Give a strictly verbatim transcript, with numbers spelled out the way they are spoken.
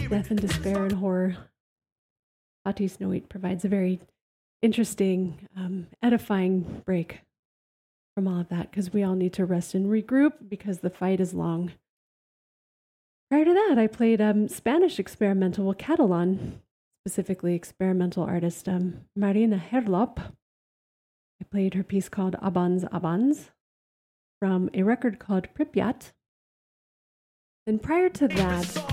death and despair and horror. Fatih Snowit provides a very interesting, um, edifying break from all of that, because we all need to rest and regroup because the fight is long. Prior to that, I played um, Spanish experimental, well, Catalan, specifically experimental artist um, Marina Herlop. I played her piece called Abans Abans from a record called Pripyat. And prior to that,